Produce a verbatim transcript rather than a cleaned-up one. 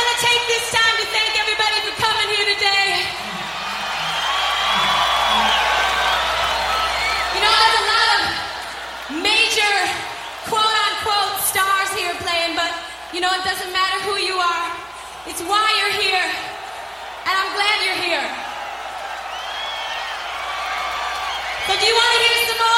want to take this time to thank everybody for coming here today. You know, there's a lot of major quote-unquote stars here playing, but, you know, it doesn't matter who you are. It's why you're here, and I'm glad you're here. So do you want to hear some more?